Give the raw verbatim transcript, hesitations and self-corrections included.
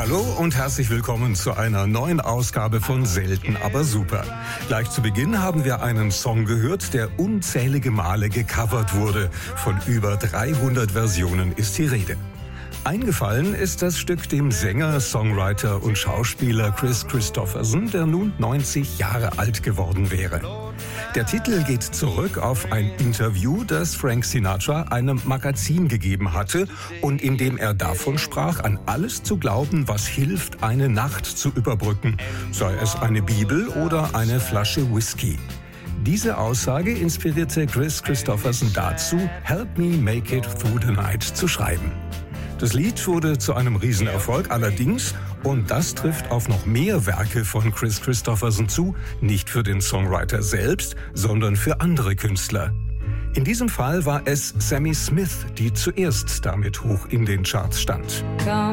Hallo und herzlich willkommen zu einer neuen Ausgabe von Selten aber super. Gleich zu Beginn haben wir einen Song gehört, der unzählige Male gecovert wurde. Von über dreihundert Versionen ist die Rede. Eingefallen ist das Stück dem Sänger, Songwriter und Schauspieler Kris Kristofferson, der nun neunzig Jahre alt geworden wäre. Der Titel geht zurück auf ein Interview, das Frank Sinatra einem Magazin gegeben hatte und in dem er davon sprach, an alles zu glauben, was hilft, eine Nacht zu überbrücken, sei es eine Bibel oder eine Flasche Whisky. Diese Aussage inspirierte Kris Kristofferson dazu, Help Me Make It Through the Night zu schreiben. Das Lied wurde zu einem Riesenerfolg, allerdings, und das trifft auf noch mehr Werke von Kris Kristofferson zu, nicht für den Songwriter selbst, sondern für andere Künstler. In diesem Fall war es Sammy Smith, die zuerst damit hoch in den Charts stand.